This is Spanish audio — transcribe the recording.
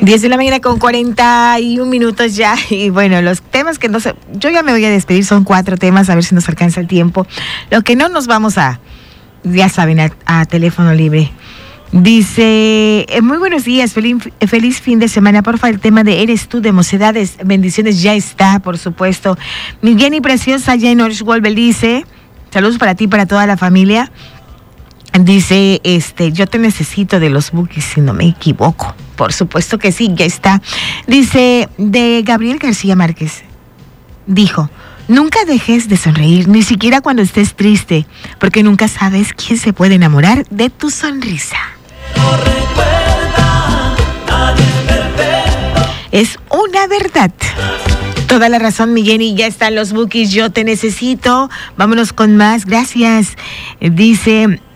10 de la mañana con 41 minutos ya. Y bueno, los temas que no sé, yo ya me voy a despedir, son 4 temas, a ver si nos alcanza el tiempo. Lo que no nos vamos ya saben, a teléfono libre. Dice, muy buenos días, feliz fin de semana. Porfa, el tema de Eres tú de Mocedades, bendiciones, ya está, por supuesto. Mi Jenny preciosa, Jane Orshwell, dice, saludos para ti y para toda la familia. Dice, yo te necesito de los Bukis, si no me equivoco. Por supuesto que sí, ya está. Dice, de Gabriel García Márquez, dijo, nunca dejes de sonreír, ni siquiera cuando estés triste, porque nunca sabes quién se puede enamorar de tu sonrisa. No recuerda, nadie es perfecto. Es una verdad. Toda la razón, mi Jenny, ya están los Bukis, yo te necesito. Vámonos con más, gracias. Dice,